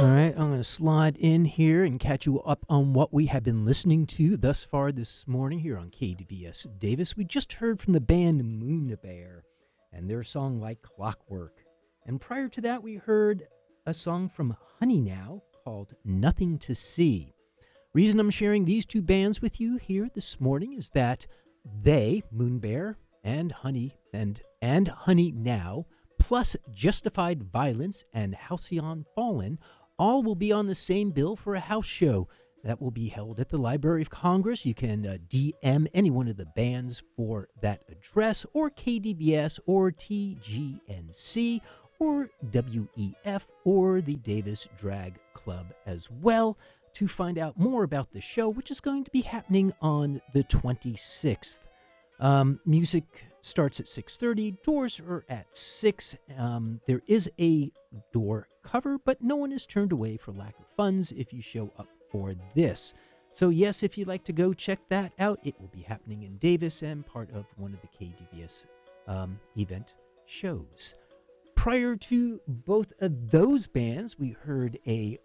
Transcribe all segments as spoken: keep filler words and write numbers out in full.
right, I'm going to slide in here and catch you up on what we have been listening to thus far this morning here on K D V S Davis. We just heard from the band Moon Bear and their song Like Clockwork. And prior to that, we heard a song from Honey Now called Nothing to See. Reason I'm sharing these two bands with you here this morning is that they, Moon Bear and Honey and and Honey Now, plus Justified Violence and Halcyon Fallen, all will be on the same bill for a house show that will be held at the Library of Congress. You can uh, D M any one of the bands for that address, or K D V S, or T G N C, or W E F, or the Davis Drag Club as well, to find out more about the show, which is going to be happening on the twenty-sixth. Um, music starts at six thirty. Doors are at six. Um, there is a door cover, but no one is turned away for lack of funds if you show up for this. So yes, if you'd like to go check that out, it will be happening in Davis and part of one of the K D V S um, event shows. Prior to both of those bands, we heard a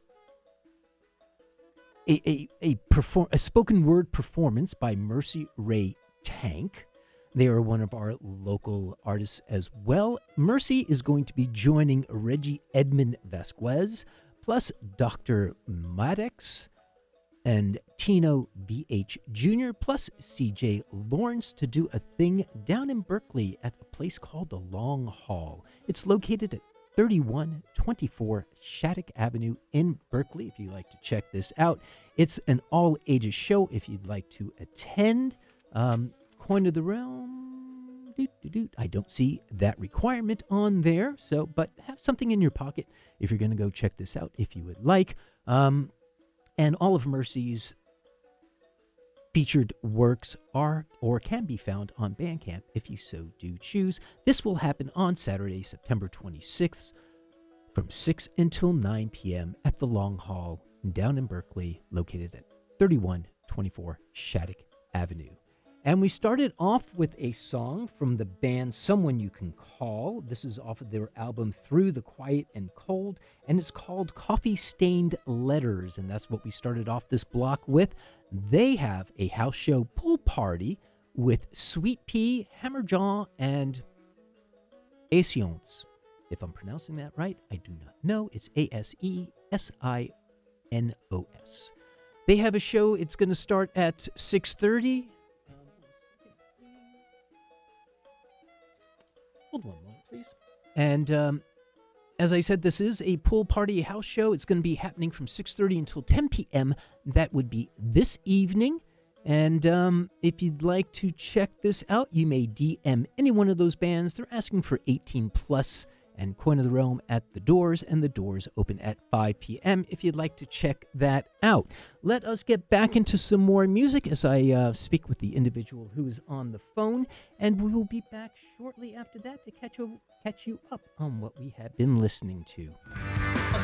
a a a, perform, a spoken word performance by Mercy Ray Tank. They are one of our local artists as well. Mercy is going to be joining Reggie Edmond Vasquez, plus Doctor Maddox and Tino V H Junior, plus C J Lawrence to do a thing down in Berkeley at a place called the Long Hall. It's located at thirty-one twenty-four Shattuck Avenue in Berkeley, if you'd like to check this out. It's an all-ages show if you'd like to attend. Um, Coin of the Realm, doot, doot, doot. I don't see that requirement on there, so but have something in your pocket if you're going to go check this out if you would like. Um, and all of Mercy's featured works are or can be found on Bandcamp if you so do choose. This will happen on Saturday, September twenty-sixth from six until nine p.m. at the Long Hall down in Berkeley, located at thirty-one twenty-four Shattuck Avenue. And we started off with a song from the band Someone You Can Call. This is off of their album Through the Quiet and Cold, and it's called Coffee Stained Letters, and that's what we started off this block with. They have a house show pool party with Sweet Pea, Hammerjaw, and Asiance. If I'm pronouncing that right, I do not know. It's A S E S I N O S. They have a show. It's going to start at six thirty. Hold one moment, please. And um, as I said, this is a pool party house show. It's going to be happening from six thirty until ten p.m. That would be this evening. And um, if you'd like to check this out, you may D M any one of those bands. They're asking for eighteen plus, and Coin of the Realm at the doors, and the doors open at five p.m. if you'd like to check that out. Let us get back into some more music as I uh, speak with the individual who is on the phone, and we will be back shortly after that to catch, o- catch you up on what we have been listening to.